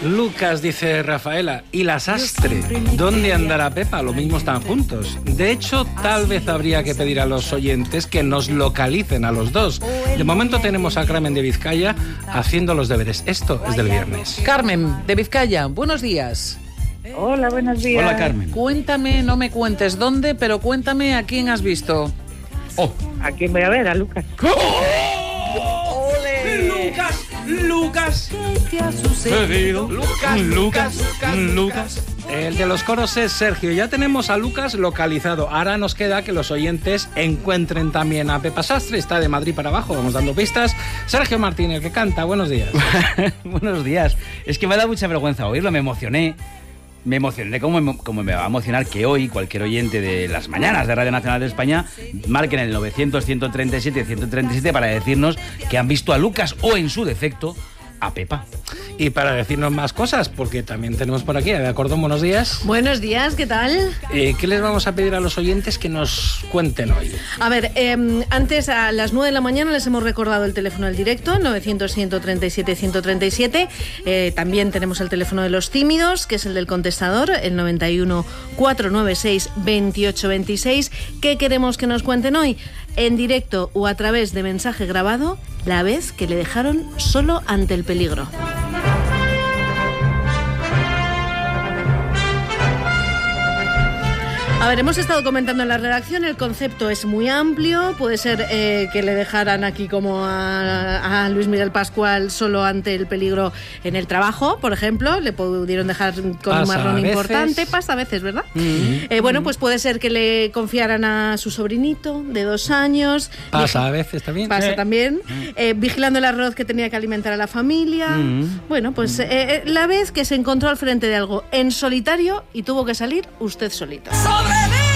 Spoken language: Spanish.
Lucas, dice Rafaela, ¿y la sastre? ¿Dónde andará Pepa? Lo mismo están juntos. De hecho, tal vez habría que pedir a los oyentes que nos localicen a los dos. De momento tenemos a Carmen de Vizcaya haciendo los deberes. Esto es del viernes. Carmen de Vizcaya, buenos días. Hola, buenos días. Hola, Carmen. Cuéntame, no me cuentes dónde, pero cuéntame a quién has visto. ¿A quién voy a ver? A Lucas. Lucas. Lucas. El de los coros es Sergio. Ya tenemos a Lucas localizado. Ahora nos queda que los oyentes encuentren también a Pepa Sastre. Está de Madrid para abajo, vamos dando pistas. Sergio Martínez, que canta. Buenos días. Buenos días. Es que me da mucha vergüenza oírlo, me emocioné. Me emocioné como me va a emocionar que hoy cualquier oyente de las mañanas de Radio Nacional de España marquen el 900-137-137 para decirnos que han visto a Lucas o, en su defecto, a Pepa. Y para decirnos más cosas, porque también tenemos por aquí a Bea Cordón, buenos días. Buenos días, ¿qué tal? ¿Qué les vamos a pedir a los oyentes que nos cuenten hoy? A ver, antes a las 9 de la mañana les hemos recordado el teléfono del directo, 900-137-137. También tenemos el teléfono de los tímidos, que es el del contestador, el 91-496-2826. ¿Qué queremos que nos cuenten hoy? En directo o a través de mensaje grabado, la vez que le dejaron solo ante el peligro. A ver, hemos estado comentando en la redacción, el concepto es muy amplio, puede ser que le dejaran aquí como a Luis Miguel Pascual solo ante el peligro en el trabajo, por ejemplo, le pudieron dejar con un marrón importante, pasa a veces, ¿verdad? Bueno, pues puede ser que le confiaran a su sobrinito de 2 años. Pasa a veces también. Pasa también, vigilando el arroz que tenía que alimentar a la familia. Bueno, pues la vez que se encontró al frente de algo en solitario y tuvo que salir usted solito.